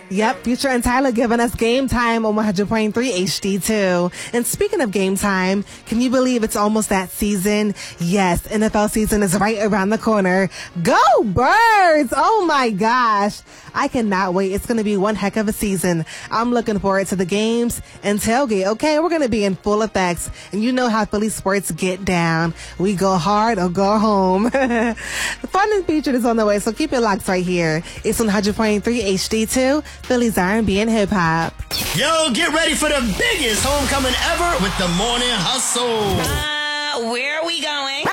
Yep, Future and Tyler giving us Game Time on 100.3 HD2. And speaking of Game Time, can you believe it's almost that season? Yes, NFL season is right around the corner. Go Birds! Oh my gosh. I cannot wait. It's going to be one heck of a season. I'm looking forward to the games and tailgate. Okay, we're going to be in full effects. And you know how Philly sports get down. We go hard or go home. Fun and featured is on the way, so keep it locked right here. It's on 100.3 HD2. Philly's R&B and hip hop. Yo, get ready for the biggest homecoming ever with the Morning Hustle. Where are we going?